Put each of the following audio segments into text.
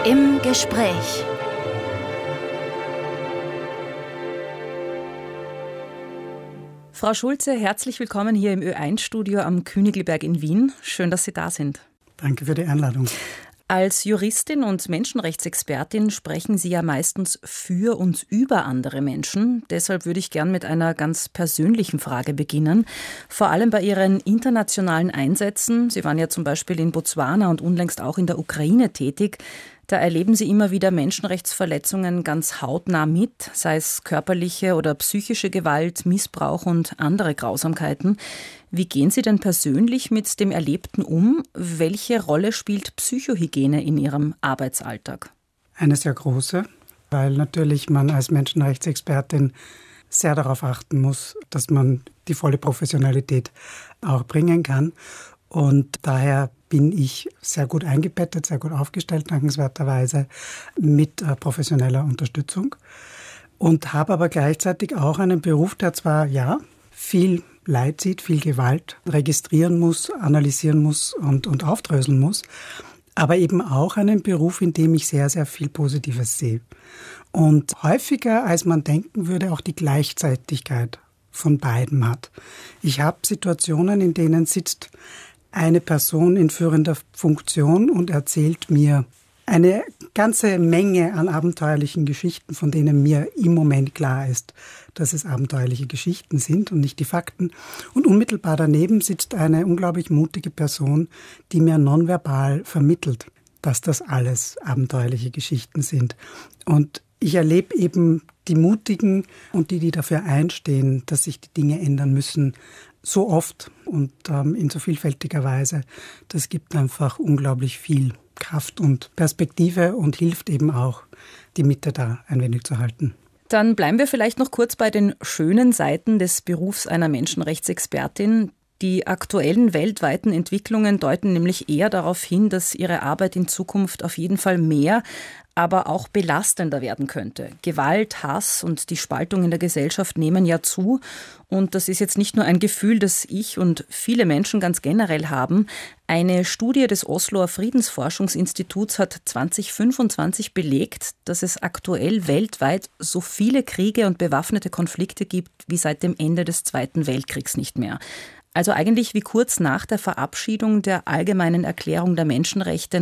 Im Gespräch. Frau Schulze, herzlich willkommen hier im Ö1-Studio am Königlberg in Wien. Schön, dass Sie da sind. Danke für die Einladung. Als Juristin und Menschenrechtsexpertin sprechen Sie ja meistens für und über andere Menschen. Deshalb würde ich gern mit einer ganz persönlichen Frage beginnen. Vor allem bei Ihren internationalen Einsätzen, Sie waren ja zum Beispiel in Botswana und unlängst auch in der Ukraine tätig, da erleben Sie immer wieder Menschenrechtsverletzungen ganz hautnah mit, sei es körperliche oder psychische Gewalt, Missbrauch und andere Grausamkeiten. Wie gehen Sie denn persönlich mit dem Erlebten um? Welche Rolle spielt Psychohygiene in Ihrem Arbeitsalltag? Eine sehr große, weil natürlich man als Menschenrechtsexpertin sehr darauf achten muss, dass man die volle Professionalität auch bringen kann. Und daher bin ich sehr gut eingebettet, sehr gut aufgestellt, dankenswerterweise, mit professioneller Unterstützung. Und habe aber gleichzeitig auch einen Beruf, der zwar, viel Leid sieht, viel Gewalt registrieren muss, analysieren muss und aufdröseln muss, aber eben auch einen Beruf, in dem ich sehr, sehr viel Positives sehe. Und häufiger, als man denken würde, auch die Gleichzeitigkeit von beiden hat. Ich habe Situationen, in denen sitzt eine Person in führender Funktion und erzählt mir eine ganze Menge an abenteuerlichen Geschichten, von denen mir im Moment klar ist, dass es abenteuerliche Geschichten sind und nicht die Fakten. Und unmittelbar daneben sitzt eine unglaublich mutige Person, die mir nonverbal vermittelt, dass das alles abenteuerliche Geschichten sind. Und ich erlebe eben die Mutigen und die dafür einstehen, dass sich die Dinge ändern müssen, so oft und in so vielfältiger Weise. Das gibt einfach unglaublich viel Kraft und Perspektive und hilft eben auch, die Mitte da ein wenig zu halten. Dann bleiben wir vielleicht noch kurz bei den schönen Seiten des Berufs einer Menschenrechtsexpertin. Die aktuellen weltweiten Entwicklungen deuten nämlich eher darauf hin, dass Ihre Arbeit in Zukunft auf jeden Fall mehr, aber auch belastender werden könnte. Gewalt, Hass und die Spaltung in der Gesellschaft nehmen ja zu. Und das ist jetzt nicht nur ein Gefühl, das ich und viele Menschen ganz generell haben. Eine Studie des Osloer Friedensforschungsinstituts hat 2025 belegt, dass es aktuell weltweit so viele Kriege und bewaffnete Konflikte gibt wie seit dem Ende des Zweiten Weltkriegs nicht mehr. Also eigentlich wie kurz nach der Verabschiedung der Allgemeinen Erklärung der Menschenrechte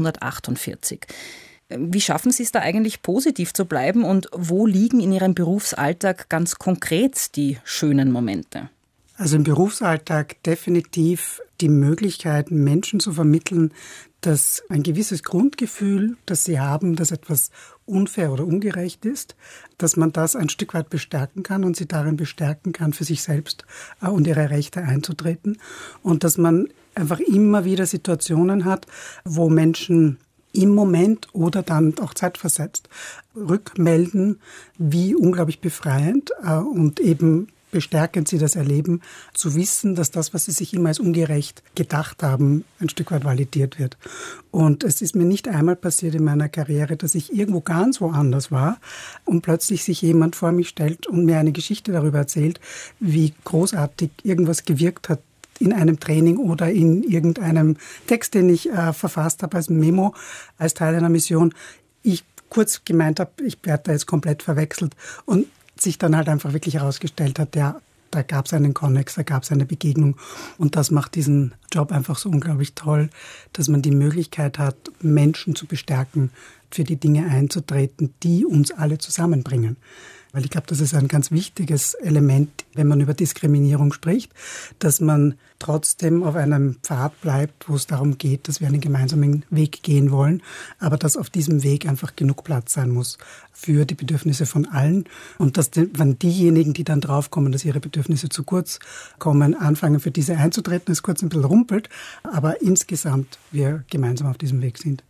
1948. Wie schaffen Sie es da eigentlich positiv zu bleiben und wo liegen in Ihrem Berufsalltag ganz konkret die schönen Momente? Also im Berufsalltag definitiv die Möglichkeit, Menschen zu vermitteln, dass ein gewisses Grundgefühl, das sie haben, dass etwas unfair oder ungerecht ist, dass man das ein Stück weit bestärken kann und sie darin bestärken kann, für sich selbst und ihre Rechte einzutreten. Und dass man einfach immer wieder Situationen hat, wo Menschen im Moment oder dann auch zeitversetzt rückmelden, wie unglaublich befreiend und eben bestärkend sie das erleben, zu wissen, dass das, was sie sich immer als ungerecht gedacht haben, ein Stück weit validiert wird. Und es ist mir nicht einmal passiert in meiner Karriere, dass ich irgendwo ganz woanders war und plötzlich sich jemand vor mich stellt und mir eine Geschichte darüber erzählt, wie großartig irgendwas gewirkt hat in einem Training oder in irgendeinem Text, den ich verfasst habe als Memo, als Teil einer Mission, ich kurz gemeint habe, ich werde da jetzt komplett verwechselt und sich dann halt einfach wirklich herausgestellt hat, ja, da gab es einen Konnex, da gab es eine Begegnung und das macht diesen Job einfach so unglaublich toll, dass man die Möglichkeit hat, Menschen zu bestärken, für die Dinge einzutreten, die uns alle zusammenbringen. Weil ich glaube, das ist ein ganz wichtiges Element, wenn man über Diskriminierung spricht, dass man trotzdem auf einem Pfad bleibt, wo es darum geht, dass wir einen gemeinsamen Weg gehen wollen, aber dass auf diesem Weg einfach genug Platz sein muss für die Bedürfnisse von allen und dass wenn diejenigen, die dann draufkommen, dass ihre Bedürfnisse zu kurz kommen, anfangen für diese einzutreten, es kurz ein bisschen rumpelt, aber insgesamt wir gemeinsam auf diesem Weg sind.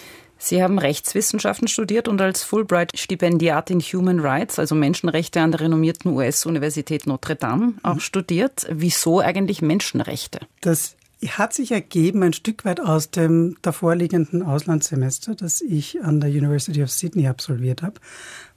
Sie haben Rechtswissenschaften studiert und als Fulbright-Stipendiat in Human Rights, also Menschenrechte an der renommierten US-Universität Notre Dame, auch studiert. Wieso eigentlich Menschenrechte? Das hat sich ergeben ein Stück weit aus dem davorliegenden Auslandssemester, das ich an der University of Sydney absolviert habe,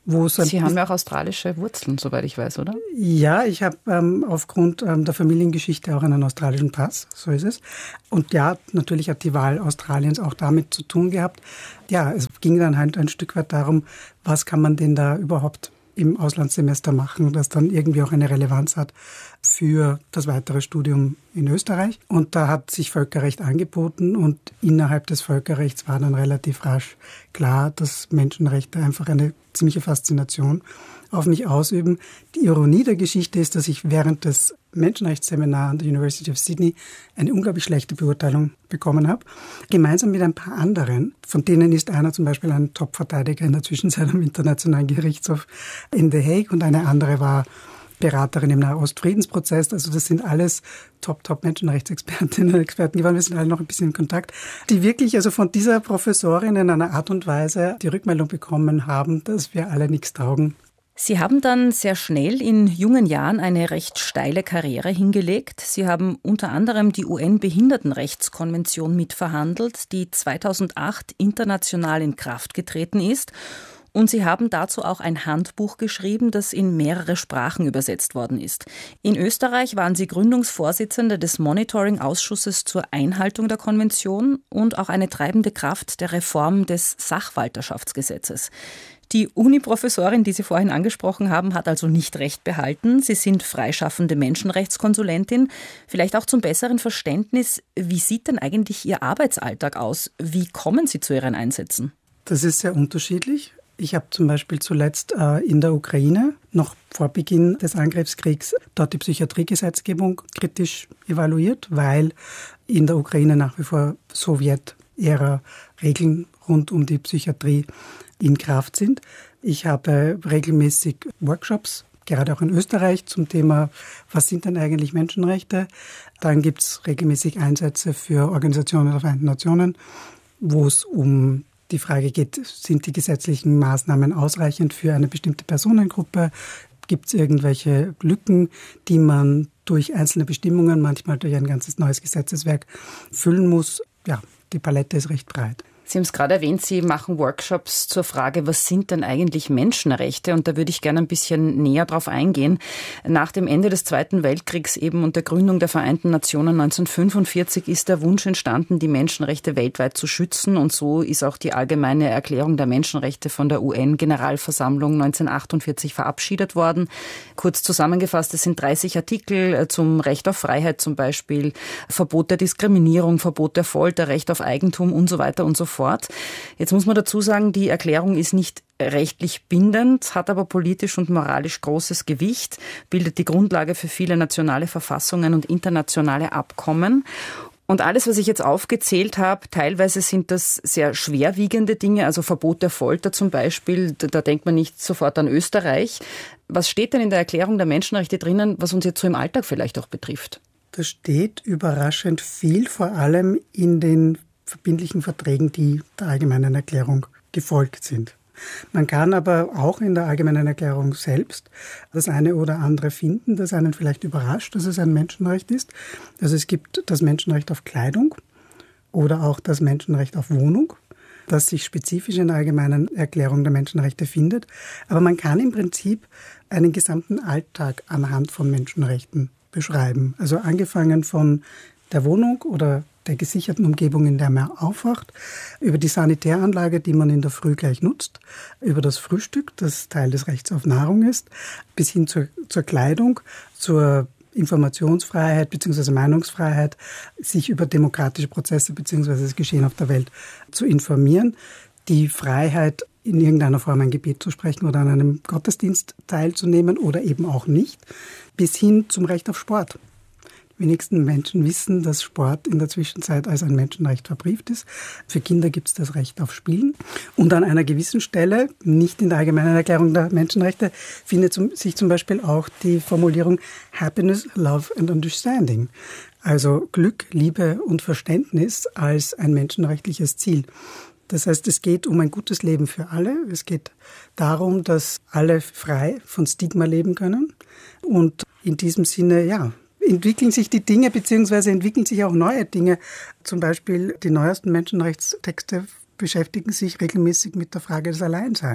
Sie haben ja auch australische Wurzeln, soweit ich weiß, oder? Ja, ich habe aufgrund der Familiengeschichte auch einen australischen Pass, so ist es. Und ja, natürlich hat die Wahl Australiens auch damit zu tun gehabt. Ja, es ging dann halt ein Stück weit darum, was kann man denn da überhaupt im Auslandssemester machen, das dann irgendwie auch eine Relevanz hat für das weitere Studium in Österreich. Und da hat sich Völkerrecht angeboten und innerhalb des Völkerrechts war dann relativ rasch klar, dass Menschenrechte einfach eine ziemliche Faszination auf mich ausüben. Die Ironie der Geschichte ist, dass ich während des Menschenrechtsseminars an der University of Sydney eine unglaublich schlechte Beurteilung bekommen habe, gemeinsam mit ein paar anderen. Von denen ist einer zum Beispiel ein Top-Verteidiger in der Zwischenzeit am Internationalen Gerichtshof in The Hague und eine andere war Beraterin im Nahostfriedensprozess. Also das sind alles Top-Menschenrechtsexpertinnen und Experten geworden. Wir sind alle noch ein bisschen in Kontakt, die wirklich also von dieser Professorin in einer Art und Weise die Rückmeldung bekommen haben, dass wir alle nichts taugen. Sie haben dann sehr schnell in jungen Jahren eine recht steile Karriere hingelegt. Sie haben unter anderem die UN-Behindertenrechtskonvention mitverhandelt, die 2008 international in Kraft getreten ist. Und Sie haben dazu auch ein Handbuch geschrieben, das in mehrere Sprachen übersetzt worden ist. In Österreich waren Sie Gründungsvorsitzende des Monitoring-Ausschusses zur Einhaltung der Konvention und auch eine treibende Kraft der Reform des Sachwalterschaftsgesetzes. Die Uni-Professorin, die Sie vorhin angesprochen haben, hat also nicht recht behalten. Sie sind freischaffende Menschenrechtskonsulentin. Vielleicht auch zum besseren Verständnis, wie sieht denn eigentlich Ihr Arbeitsalltag aus? Wie kommen Sie zu Ihren Einsätzen? Das ist sehr unterschiedlich. Ich habe zum Beispiel zuletzt in der Ukraine, noch vor Beginn des Angriffskriegs, dort die Psychiatriegesetzgebung kritisch evaluiert, weil in der Ukraine nach wie vor Sowjet-Ära Regeln rund um die Psychiatrie in Kraft sind. Ich habe regelmäßig Workshops, gerade auch in Österreich, zum Thema, was sind denn eigentlich Menschenrechte? Dann gibt es regelmäßig Einsätze für Organisationen der Vereinten Nationen, wo es um die Frage geht, sind die gesetzlichen Maßnahmen ausreichend für eine bestimmte Personengruppe? Gibt es irgendwelche Lücken, die man durch einzelne Bestimmungen, manchmal durch ein ganzes neues Gesetzeswerk füllen muss? Ja, die Palette ist recht breit. Sie haben es gerade erwähnt, Sie machen Workshops zur Frage, was sind denn eigentlich Menschenrechte? Und da würde ich gerne ein bisschen näher drauf eingehen. Nach dem Ende des Zweiten Weltkriegs eben und der Gründung der Vereinten Nationen 1945 ist der Wunsch entstanden, die Menschenrechte weltweit zu schützen. Und so ist auch die Allgemeine Erklärung der Menschenrechte von der UN-Generalversammlung 1948 verabschiedet worden. Kurz zusammengefasst, es sind 30 Artikel zum Recht auf Freiheit zum Beispiel, Verbot der Diskriminierung, Verbot der Folter, Recht auf Eigentum und so weiter und so fort. Jetzt muss man dazu sagen, die Erklärung ist nicht rechtlich bindend, hat aber politisch und moralisch großes Gewicht, bildet die Grundlage für viele nationale Verfassungen und internationale Abkommen. Und alles, was ich jetzt aufgezählt habe, teilweise sind das sehr schwerwiegende Dinge, also Verbot der Folter zum Beispiel, da denkt man nicht sofort an Österreich. Was steht denn in der Erklärung der Menschenrechte drinnen, was uns jetzt so im Alltag vielleicht auch betrifft? Das steht überraschend viel, vor allem in den verbindlichen Verträgen, die der Allgemeinen Erklärung gefolgt sind. Man kann aber auch in der Allgemeinen Erklärung selbst das eine oder andere finden, das einen vielleicht überrascht, dass es ein Menschenrecht ist. Also es gibt das Menschenrecht auf Kleidung oder auch das Menschenrecht auf Wohnung, das sich spezifisch in der Allgemeinen Erklärung der Menschenrechte findet. Aber man kann im Prinzip einen gesamten Alltag anhand von Menschenrechten beschreiben. Also angefangen von der Wohnung oder der gesicherten Umgebung, in der man aufwacht, über die Sanitäranlage, die man in der Früh gleich nutzt, über das Frühstück, das Teil des Rechts auf Nahrung ist, bis hin zur Kleidung, zur Informationsfreiheit bzw. Meinungsfreiheit, sich über demokratische Prozesse bzw. das Geschehen auf der Welt zu informieren, die Freiheit, in irgendeiner Form ein Gebet zu sprechen oder an einem Gottesdienst teilzunehmen oder eben auch nicht, bis hin zum Recht auf Sport. Die wenigsten Menschen wissen, dass Sport in der Zwischenzeit als ein Menschenrecht verbrieft ist. Für Kinder gibt es das Recht auf Spielen. Und an einer gewissen Stelle, nicht in der Allgemeinen Erklärung der Menschenrechte, findet sich zum Beispiel auch die Formulierung Happiness, Love and Understanding. Also Glück, Liebe und Verständnis als ein menschenrechtliches Ziel. Das heißt, es geht um ein gutes Leben für alle. Es geht darum, dass alle frei von Stigma leben können. Und in diesem Sinne, ja, entwickeln sich die Dinge, beziehungsweise entwickeln sich auch neue Dinge. Zum Beispiel die neuesten Menschenrechtstexte beschäftigen sich regelmäßig mit der Frage des Alleinseins.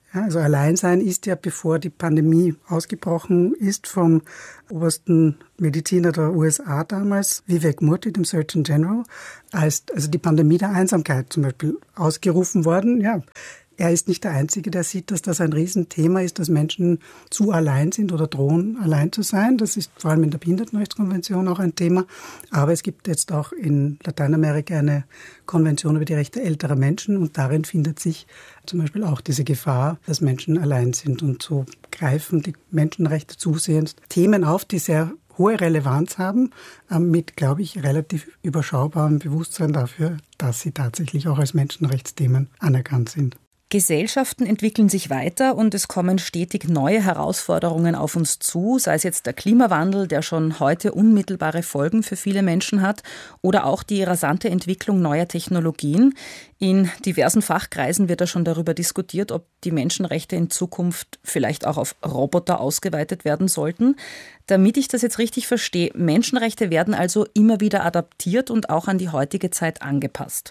Ja, also Alleinsein ist ja, bevor die Pandemie ausgebrochen ist, vom obersten Mediziner der USA damals, Vivek Murthy, dem Surgeon General, als also die Pandemie der Einsamkeit zum Beispiel ausgerufen worden. Ja, er ist nicht der Einzige, der sieht, dass das ein Riesenthema ist, dass Menschen zu allein sind oder drohen, allein zu sein. Das ist vor allem in der Behindertenrechtskonvention auch ein Thema. Aber es gibt jetzt auch in Lateinamerika eine Konvention über die Rechte älterer Menschen und darin findet sich zum Beispiel auch diese Gefahr, dass Menschen allein sind. Und so greifen die Menschenrechte zusehends Themen auf, die sehr hohe Relevanz haben, mit, glaube ich, relativ überschaubarem Bewusstsein dafür, dass sie tatsächlich auch als Menschenrechtsthemen anerkannt sind. Gesellschaften entwickeln sich weiter und es kommen stetig neue Herausforderungen auf uns zu, sei es jetzt der Klimawandel, der schon heute unmittelbare Folgen für viele Menschen hat, oder auch die rasante Entwicklung neuer Technologien. In diversen Fachkreisen wird da schon darüber diskutiert, ob die Menschenrechte in Zukunft vielleicht auch auf Roboter ausgeweitet werden sollten. Damit ich das jetzt richtig verstehe, Menschenrechte werden also immer wieder adaptiert und auch an die heutige Zeit angepasst.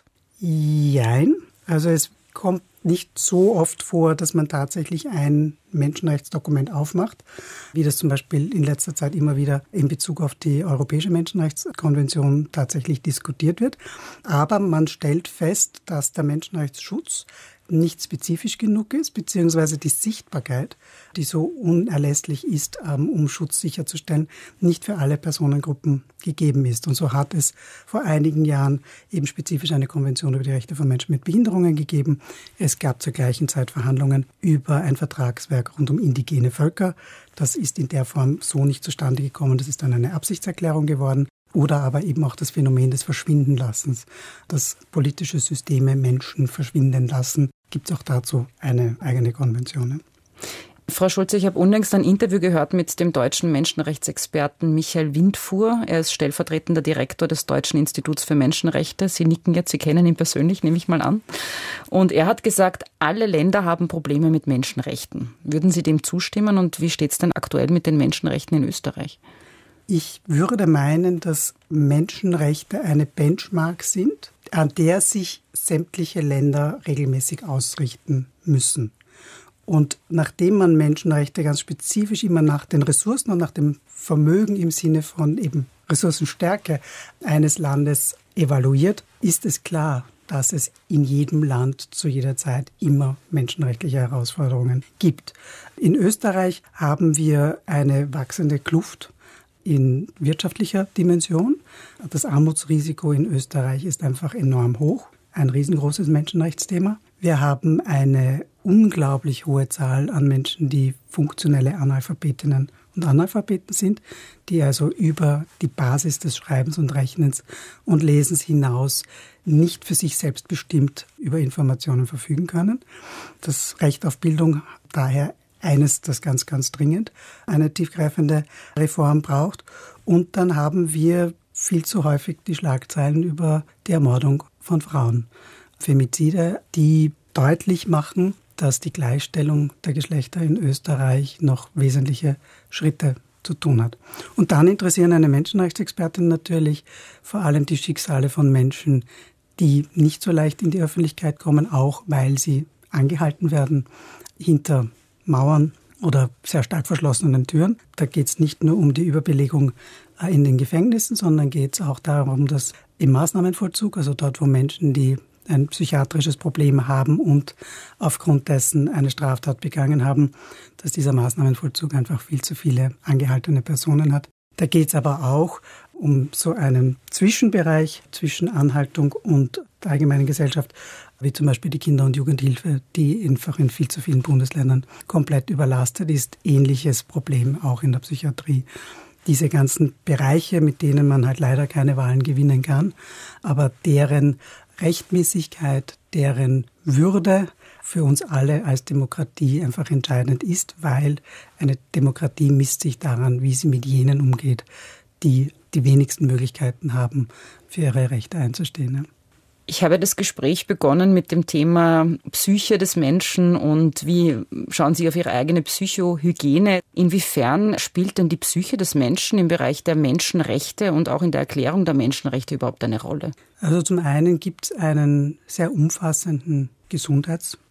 Jein, also es kommt nicht so oft vor, dass man tatsächlich ein Menschenrechtsdokument aufmacht, wie das zum Beispiel in letzter Zeit immer wieder in Bezug auf die Europäische Menschenrechtskonvention tatsächlich diskutiert wird. Aber man stellt fest, dass der Menschenrechtsschutz nicht spezifisch genug ist, beziehungsweise die Sichtbarkeit, die so unerlässlich ist, um Schutz sicherzustellen, nicht für alle Personengruppen gegeben ist. Und so hat es vor einigen Jahren eben spezifisch eine Konvention über die Rechte von Menschen mit Behinderungen gegeben. Es gab zur gleichen Zeit Verhandlungen über ein Vertragswerk rund um indigene Völker. Das ist in der Form so nicht zustande gekommen. Das ist dann eine Absichtserklärung geworden. Oder aber eben auch das Phänomen des Verschwindenlassens, dass politische Systeme Menschen verschwinden lassen. Gibt es auch dazu eine eigene Konvention. Frau Schulze, ich habe unlängst ein Interview gehört mit dem deutschen Menschenrechtsexperten Michael Windfuhr. Er ist stellvertretender Direktor des Deutschen Instituts für Menschenrechte. Sie nicken jetzt, Sie kennen ihn persönlich, nehme ich mal an. Und er hat gesagt, alle Länder haben Probleme mit Menschenrechten. Würden Sie dem zustimmen und wie steht es denn aktuell mit den Menschenrechten in Österreich? Ich würde meinen, dass Menschenrechte eine Benchmark sind, an der sich sämtliche Länder regelmäßig ausrichten müssen. Und nachdem man Menschenrechte ganz spezifisch immer nach den Ressourcen und nach dem Vermögen im Sinne von eben Ressourcenstärke eines Landes evaluiert, ist es klar, dass es in jedem Land zu jeder Zeit immer menschenrechtliche Herausforderungen gibt. In Österreich haben wir eine wachsende Kluft in wirtschaftlicher Dimension. Das Armutsrisiko in Österreich ist einfach enorm hoch, ein riesengroßes Menschenrechtsthema. Wir haben eine unglaublich hohe Zahl an Menschen, die funktionelle Analphabetinnen und Analphabeten sind, die also über die Basis des Schreibens und Rechnens und Lesens hinaus nicht für sich selbst bestimmt über Informationen verfügen können. Das Recht auf Bildung daher eines, das ganz, ganz dringend eine tiefgreifende Reform braucht. Und dann haben wir viel zu häufig die Schlagzeilen über die Ermordung von Frauen. Femizide, die deutlich machen, dass die Gleichstellung der Geschlechter in Österreich noch wesentliche Schritte zu tun hat. Und dann interessieren eine Menschenrechtsexpertin natürlich vor allem die Schicksale von Menschen, die nicht so leicht in die Öffentlichkeit kommen, auch weil sie angehalten werden hinter Mauern oder sehr stark verschlossenen Türen. Da geht es nicht nur um die Überbelegung in den Gefängnissen, sondern geht es auch darum, dass im Maßnahmenvollzug, also dort, wo Menschen, die ein psychiatrisches Problem haben und aufgrund dessen eine Straftat begangen haben, dass dieser Maßnahmenvollzug einfach viel zu viele angehaltene Personen hat. Da geht es aber auch um so einen Zwischenbereich zwischen Anhaltung und der allgemeinen Gesellschaft, wie zum Beispiel die Kinder- und Jugendhilfe, die einfach in viel zu vielen Bundesländern komplett überlastet ist. Ähnliches Problem auch in der Psychiatrie. Diese ganzen Bereiche, mit denen man halt leider keine Wahlen gewinnen kann, aber deren Rechtmäßigkeit, deren Würde für uns alle als Demokratie einfach entscheidend ist, weil eine Demokratie misst sich daran, wie sie mit jenen umgeht, die die wenigsten Möglichkeiten haben, für ihre Rechte einzustehen. Ich habe das Gespräch begonnen mit dem Thema Psyche des Menschen und wie schauen Sie auf Ihre eigene Psychohygiene. Inwiefern spielt denn die Psyche des Menschen im Bereich der Menschenrechte und auch in der Erklärung der Menschenrechte überhaupt eine Rolle? Also zum einen gibt es einen sehr umfassenden Gesundheitsbereich.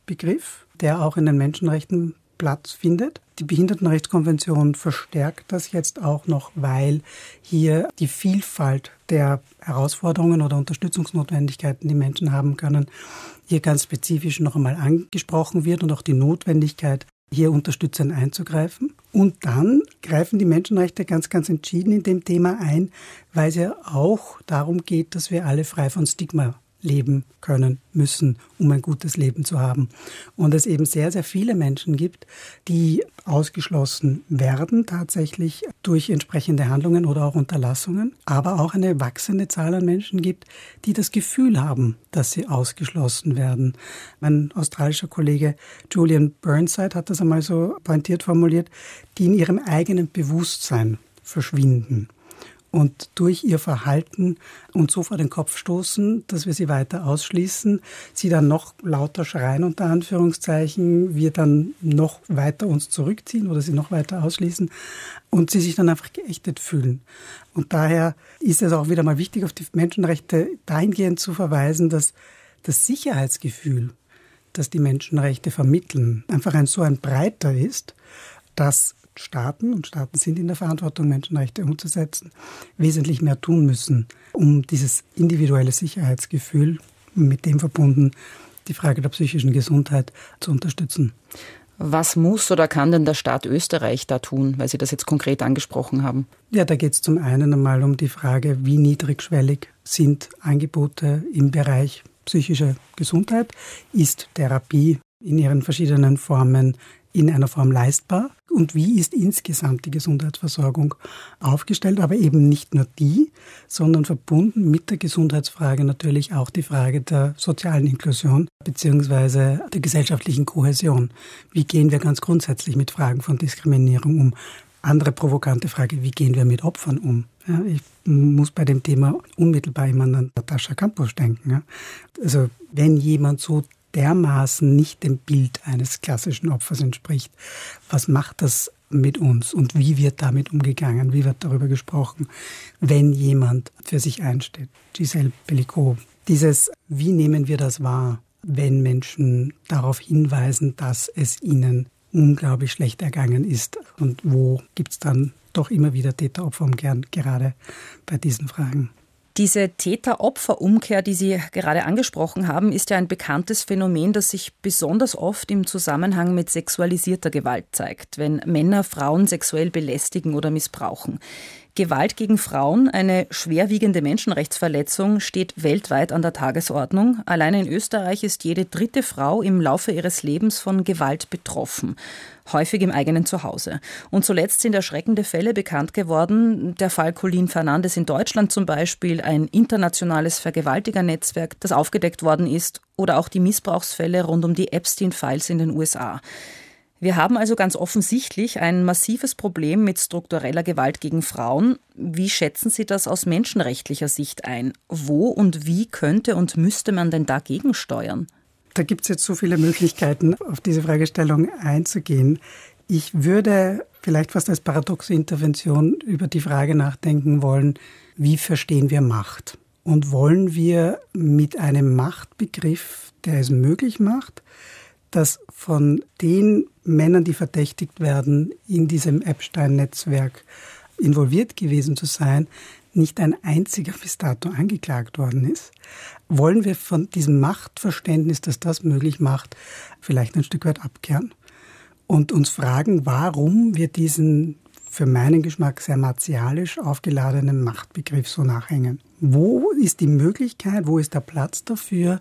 Machtbegriff, der auch in den Menschenrechten Platz findet. Die Behindertenrechtskonvention verstärkt das jetzt auch noch, weil hier die Vielfalt der Herausforderungen oder Unterstützungsnotwendigkeiten, die Menschen haben können, hier ganz spezifisch noch einmal angesprochen wird und auch die Notwendigkeit, hier unterstützend einzugreifen. Und dann greifen die Menschenrechte ganz, ganz entschieden in dem Thema ein, weil es ja auch darum geht, dass wir alle frei von Stigma leben können, müssen, um ein gutes Leben zu haben. Und es eben sehr, sehr viele Menschen gibt, die ausgeschlossen werden tatsächlich durch entsprechende Handlungen oder auch Unterlassungen, aber auch eine wachsende Zahl an Menschen gibt, die das Gefühl haben, dass sie ausgeschlossen werden. Mein australischer Kollege Julian Burnside hat das einmal so pointiert formuliert, die in ihrem eigenen Bewusstsein verschwinden und durch ihr Verhalten uns so vor den Kopf stoßen, dass wir sie weiter ausschließen, sie dann noch lauter schreien, unter Anführungszeichen, wir dann noch weiter uns zurückziehen oder sie noch weiter ausschließen und sie sich dann einfach geächtet fühlen. Und daher ist es auch wieder mal wichtig, auf die Menschenrechte dahingehend zu verweisen, dass das Sicherheitsgefühl, das die Menschenrechte vermitteln, einfach so ein breiter ist, dass Staaten, und Staaten sind in der Verantwortung, Menschenrechte umzusetzen, wesentlich mehr tun müssen, um dieses individuelle Sicherheitsgefühl, mit dem verbunden die Frage der psychischen Gesundheit, zu unterstützen. Was muss oder kann denn der Staat Österreich da tun, weil Sie das jetzt konkret angesprochen haben? Ja, da geht es zum einen einmal um die Frage, wie niedrigschwellig sind Angebote im Bereich psychische Gesundheit? Ist Therapie in ihren verschiedenen Formen in einer Form leistbar? Und wie ist insgesamt die Gesundheitsversorgung aufgestellt? Aber eben nicht nur die, sondern verbunden mit der Gesundheitsfrage natürlich auch die Frage der sozialen Inklusion bzw. der gesellschaftlichen Kohäsion. Wie gehen wir ganz grundsätzlich mit Fragen von Diskriminierung um? Andere provokante Frage, wie gehen wir mit Opfern um? Ja, ich muss bei dem Thema unmittelbar immer an Natascha Kampusch denken. Ja. Also wenn jemand so dermaßen nicht dem Bild eines klassischen Opfers entspricht, was macht das mit uns und wie wird damit umgegangen, wie wird darüber gesprochen, wenn jemand für sich einsteht? Gisèle Pelicot, wie nehmen wir das wahr, wenn Menschen darauf hinweisen, dass es ihnen unglaublich schlecht ergangen ist und wo gibt es dann doch immer wieder Täter-Opfer-Umkehr, gerade bei diesen Fragen? Diese Täter-Opfer-Umkehr, die Sie gerade angesprochen haben, ist ja ein bekanntes Phänomen, das sich besonders oft im Zusammenhang mit sexualisierter Gewalt zeigt, wenn Männer Frauen sexuell belästigen oder missbrauchen. Gewalt gegen Frauen, eine schwerwiegende Menschenrechtsverletzung, steht weltweit an der Tagesordnung. Allein in Österreich ist jede dritte Frau im Laufe ihres Lebens von Gewalt betroffen, häufig im eigenen Zuhause. Und zuletzt sind erschreckende Fälle bekannt geworden. Der Fall Colleen Fernandes in Deutschland zum Beispiel, ein internationales Vergewaltigernetzwerk, das aufgedeckt worden ist, oder auch die Missbrauchsfälle rund um die Epstein-Files in den USA. Wir haben also ganz offensichtlich ein massives Problem mit struktureller Gewalt gegen Frauen. Wie schätzen Sie das aus menschenrechtlicher Sicht ein? Wo und wie könnte und müsste man denn dagegen steuern? Da gibt es jetzt so viele Möglichkeiten, auf diese Fragestellung einzugehen. Ich würde vielleicht fast als paradoxe Intervention über die Frage nachdenken wollen, wie verstehen wir Macht? Und wollen wir mit einem Machtbegriff, der es möglich macht, dass von den Männern, die verdächtigt werden, in diesem Epstein-Netzwerk involviert gewesen zu sein, nicht ein einziger bis dato angeklagt worden ist? Wollen wir von diesem Machtverständnis, das das möglich macht, vielleicht ein Stück weit abkehren und uns fragen, warum wir diesen für meinen Geschmack sehr martialisch aufgeladenen Machtbegriff so nachhängen? Wo ist die Möglichkeit, wo ist der Platz dafür,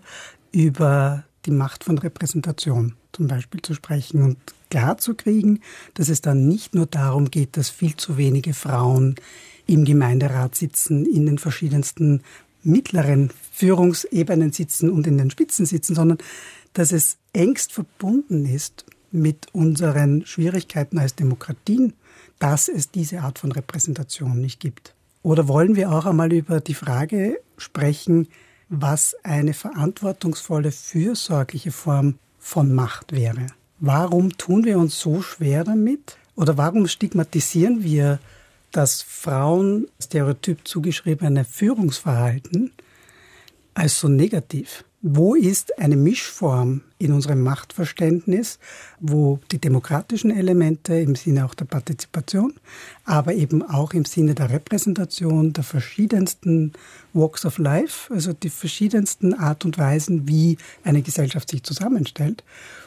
über die Macht von Repräsentation zum Beispiel zu sprechen und klar zu kriegen, dass es dann nicht nur darum geht, dass viel zu wenige Frauen im Gemeinderat sitzen, in den verschiedensten mittleren Führungsebenen sitzen und in den Spitzen sitzen, sondern dass es engst verbunden ist mit unseren Schwierigkeiten als Demokratien, dass es diese Art von Repräsentation nicht gibt. Oder wollen wir auch einmal über die Frage sprechen, was eine verantwortungsvolle, fürsorgliche Form von Macht wäre? Warum tun wir uns so schwer damit? Oder warum stigmatisieren wir das Frauen stereotyp zugeschriebene Führungsverhalten als so negativ? Wo ist eine Mischform in unserem Machtverständnis, wo die demokratischen Elemente im Sinne auch der Partizipation, aber eben auch im Sinne der Repräsentation der verschiedensten Walks of Life, also die verschiedensten Art und Weisen, wie eine Gesellschaft sich zusammenstellt,